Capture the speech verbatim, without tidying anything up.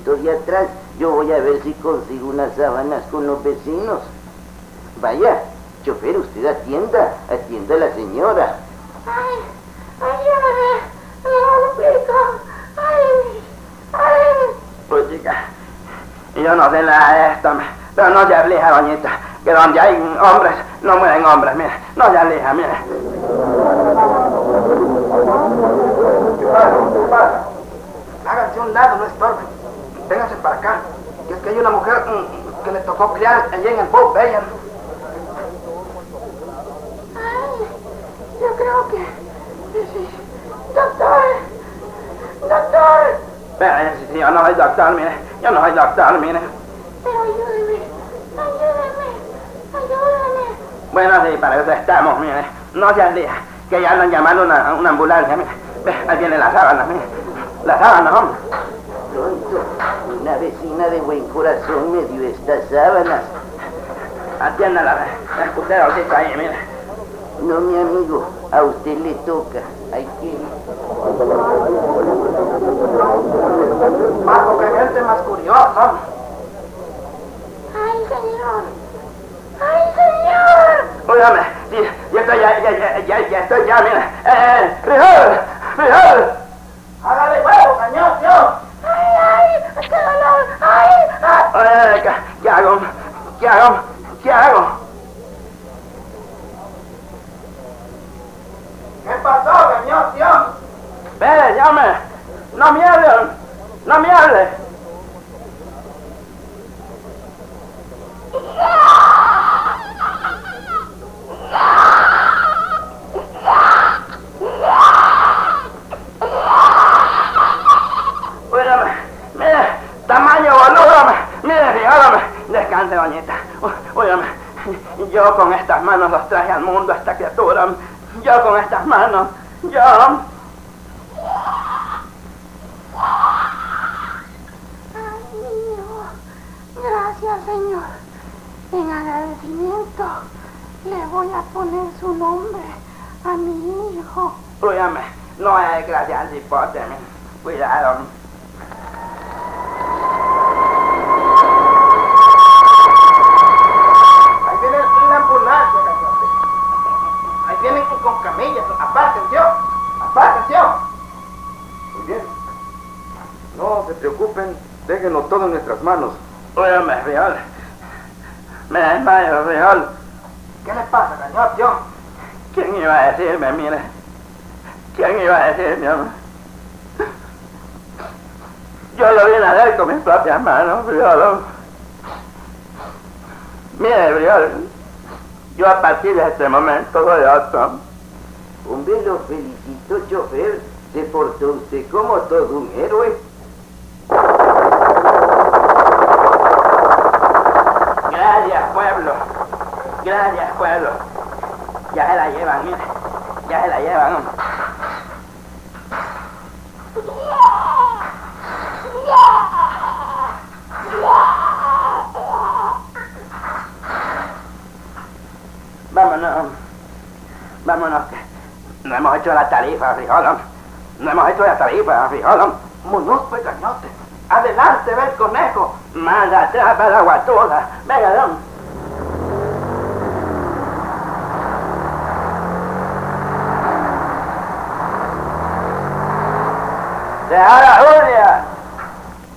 cuartito de atrás. Yo voy a ver si consigo unas sábanas con los vecinos. Vaya, chofer, usted atienda, atienda a la señora. Ay, ayúdame, no lo explico. Ay, ay. Pues chica, yo no sé nada de esto, pero no se aflija, doñita, que donde hay hombres, no mueren hombres, mire, no se aflija, mire. ¿Qué pasa? ¿Qué pasa? Háganse a un lado, no estorben. Vénganse para acá, que es que hay una mujer mm, que le tocó criar allí en el pub, ella. Ay, yo creo que... Sí. Doctor, doctor. Pero si yo no soy doctor, mire, yo no soy doctor, mire. Pero ayúdeme, ayúdeme, ayúdeme. Bueno, sí, para eso estamos, mire. No se aflija, que ya andan llamando una, una ambulancia, mire. Ve, ahí viene la sábana, mire. La sábana, hombre. Pronto, una vecina de buen corazón me dio estas sábanas. Atiéndala, usted ahorita ahí, mire. No, mi amigo, a usted le toca. Hay que... Marco, que gente más curiosa. Ay, señor. Ay, señor. Óigame, sí, ya estoy, ya, ya, ya, ya, ya estoy, ya, mire. Eh, frijol, frijol. Hágale huevo, cañón, tío. Ay, ay, qué dolor. Ay, ay. Oye, ¿qué, ¿qué hago? ¿Qué hago? ¿Qué hago? ¿Qué pasó, cañón, tío? Espere, llame. No me hable, no me hable. Óigame, mire, tamaño, boludo, mire, fíjame, descanse, doñita. Óigame, yo con estas manos los traje al mundo a esta criatura. Yo con estas manos, yo... Ay, mi hijo. Gracias, señor. En agradecimiento le voy a poner su nombre a mi hijo. Óigame, no es gracias al cipote, cuidado. Ahí viene la ambulancia, cachote. Ahí vienen con camillas, apártense, apártense. Muy bien. No se preocupen, déjenlo todo en nuestras manos. Óigame, frijol. Me desmayo, frijol. ¿Qué le pasa, cañón, tío? ¿Quién iba a decirme, mire? ¿Quién iba a decirme, hombre? Yo lo vine a hacer con mis propias manos, frijol. Mire, frijol, yo a partir de este momento soy otro. Hombre, lo felicito, chofer. Se portó usted como todo un héroe. Gracias, pueblo. Gracias, pueblo. Ya se la llevan, mire. Ya se la llevan, hombre. Vámonos. Vámonos. No hemos hecho la tarifa, frijol. No hemos hecho la tarifa, frijol. Vámonos, pues, cañote. Adelante, ve el conejo. Más atrás va la guatola. Venga, don. ¡Señora Julia!